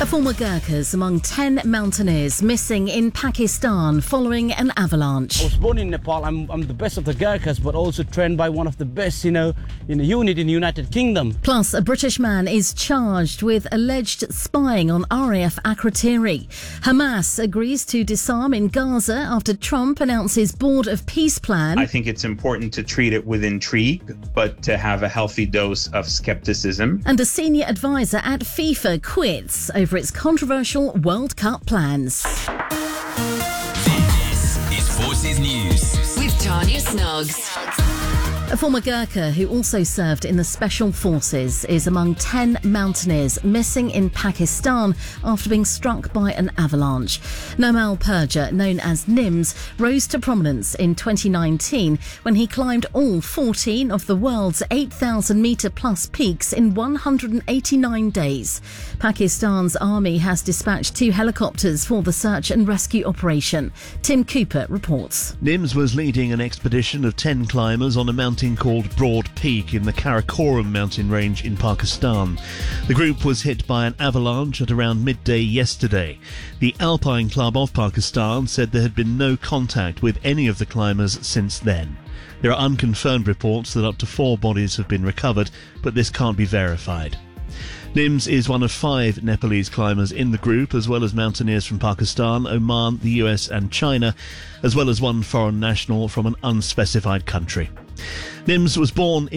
A former Gurkhas among 10 mountaineers missing in Pakistan following an avalanche. I was born in Nepal. I'm the best of the Gurkhas, but also trained by one of the best, in a unit in the United Kingdom. Plus, a British man is charged with alleged spying on RAF Akrotiri. Hamas agrees to disarm in Gaza after Trump announces Board of Peace plan. I think it's important to treat it with intrigue, but to have a healthy dose of skepticism. And a senior advisor at FIFA quits over its controversial World Cup plans. This is Forces News with Tanya Snoggs. A former Gurkha who also served in the Special Forces is among 10 mountaineers missing in Pakistan after being struck by an avalanche. Nomal Purja, known as Nims, rose to prominence in 2019 when he climbed all 14 of the world's 8,000-metre plus peaks in 189 days. Pakistan's army has dispatched 2 helicopters for the search and rescue operation. Tim Cooper reports. Nims was leading an expedition of 10 climbers on a mountain called Broad Peak in the Karakoram mountain range in Pakistan. The group was hit by an avalanche at around midday yesterday. The Alpine Club of Pakistan said there had been no contact with any of the climbers since then. There are unconfirmed reports that up to 4 bodies have been recovered, but this can't be verified. Nims is one of 5 Nepalese climbers in the group, as well as mountaineers from Pakistan, Oman, the US and China, as well as one foreign national from an unspecified country. Nims was born